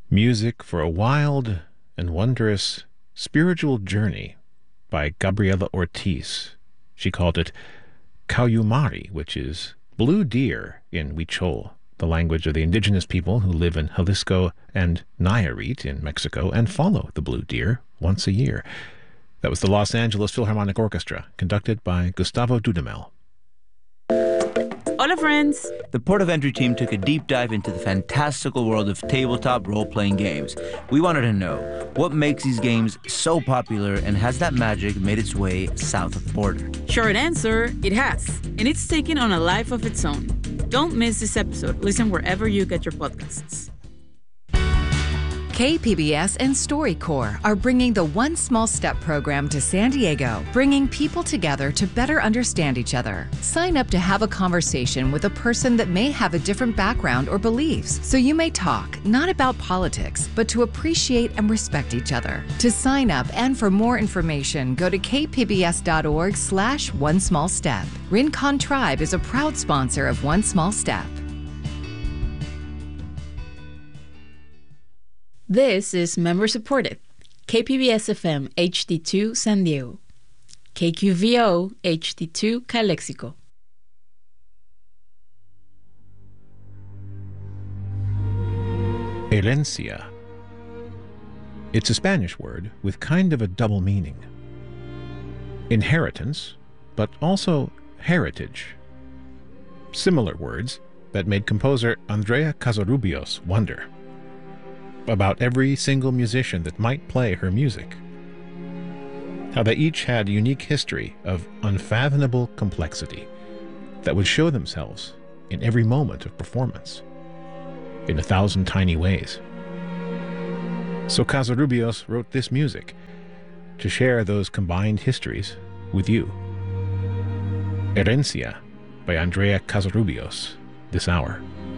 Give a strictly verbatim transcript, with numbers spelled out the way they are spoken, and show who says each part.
Speaker 1: Music for a Wild and Wondrous Spiritual Journey by Gabriela Ortiz. She called it Cayumari, which is blue deer in Huichol, the language of the indigenous people who live in Jalisco and Nayarit in Mexico and follow the blue deer once a year. That was the Los Angeles Philharmonic Orchestra, conducted by Gustavo Dudamel.
Speaker 2: Hola, friends!
Speaker 3: The Port of Entry team took a deep dive into the fantastical world of tabletop role-playing games. We wanted to know, what makes these games so popular, and has that magic made its way south of the border?
Speaker 2: Short answer, it has. And it's taken on a life of its own. Don't miss this episode. Listen wherever you get your podcasts.
Speaker 4: K P B S and StoryCorps are bringing the One Small Step program to San Diego, bringing people together to better understand each other. Sign up to have a conversation with a person that may have a different background or beliefs, so you may talk not about politics, but to appreciate and respect each other. To sign up and for more information, go to kpbs.org slash one small step. Rincon Tribe is a proud sponsor of One Small Step.
Speaker 2: This is member-supported. K P B S F M H D two San Diego. K Q V O H D two Calexico.
Speaker 1: Herencia. It's a Spanish word with kind of a double meaning. Inheritance, but also heritage. Similar words that made composer Andrea Casarubios wonder about every single musician that might play her music. How they each had a unique history of unfathomable complexity that would show themselves in every moment of performance, in a thousand tiny ways. So Casarubios wrote this music to share those combined histories with you. Herencia by Andrea Casarubios, this hour.